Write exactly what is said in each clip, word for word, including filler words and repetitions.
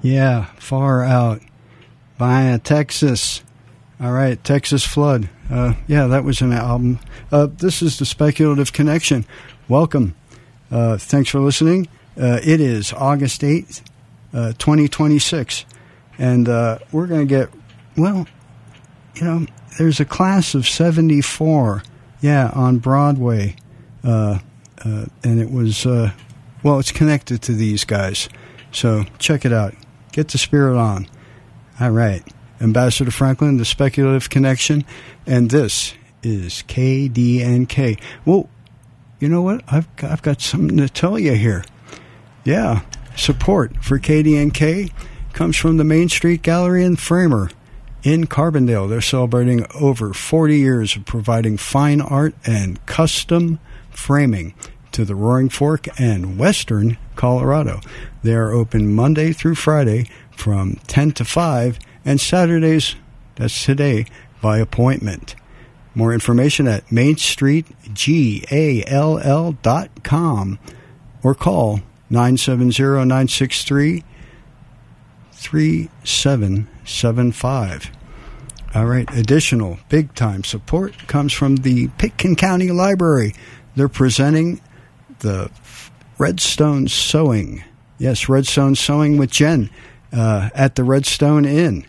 Yeah, Far Out. Via Texas. All right, Texas Flood. Uh, yeah, that was an album. Uh, this is the Speculative Connection. Welcome. Uh, thanks for listening. Uh, it is August eighth, uh, twenty twenty-six. And uh, we're going to get, well, you know, there's a class of seventy-four, yeah, on Broadway. Uh, uh, and it was, uh, well, it's connected to these guys. So check it out. Get the spirit on. All right. Ambassador Franklin, the Speculative Connection, and this is K D N K. Well, you know what? I've got, I've got something to tell you here. Yeah, support for K D N K comes from the Main Street Gallery and Framer in Carbondale. They're celebrating over forty years of providing fine art and custom framing to the Roaring Fork and Western Colorado. They are open Monday through Friday from ten to five, and Saturdays, that's today, by appointment. More information at main street gall dot com or call nine seven zero, nine six three, three seven seven five. All right, additional big-time support comes from the Pitkin County Library. They're presenting the Redstone Sewing. Yes, Redstone Sewing with Jen uh, at the Redstone Inn.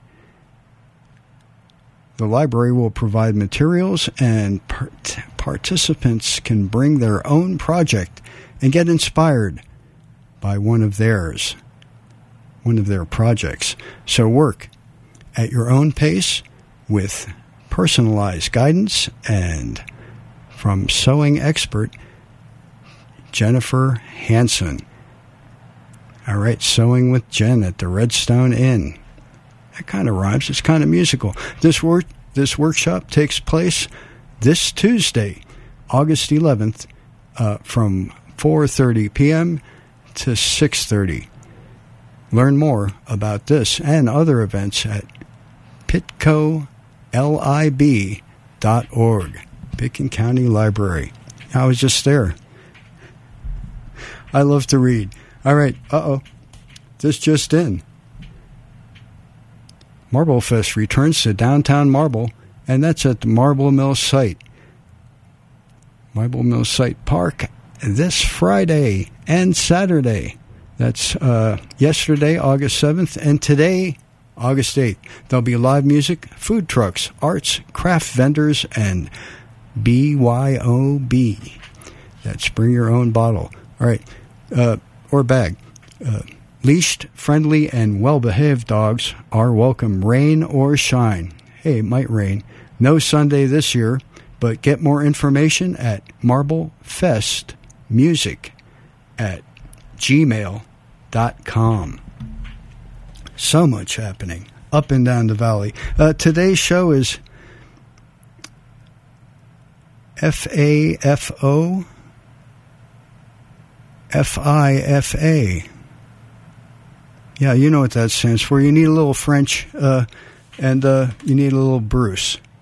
The library will provide materials, and part- participants can bring their own project and get inspired by one of theirs, one of their projects. So work at your own pace with personalized guidance and from sewing expert Jennifer Hansen. All right, Sewing with Jen at the Redstone Inn. That kind of rhymes. It's kind of musical. This work, this workshop takes place this Tuesday, August eleventh, uh, from four thirty p.m. to six thirty. Learn more about this and other events at pitco lib dot org, Pitkin County Library. I was just there. I love to read. All right, uh-oh. This just in. Marble Fest returns to downtown Marble, and that's at the Marble Mill site. Marble Mill Site Park this Friday and Saturday. That's uh, yesterday, August seventh, and today, August eighth. There'll be live music, food trucks, arts, craft vendors, and B Y O B. That's bring your own bottle. All right, uh, or bag. Uh, leashed, friendly, and well-behaved dogs are welcome, rain or shine. Hey, it might rain. No Sunday this year, but get more information at marblefestmusic at gmail dot com. So much happening up and down the valley. Uh, today's show is F A F O F I F A. Yeah, you know what that stands for. You need a little French, uh, and uh, you need a little Bruce.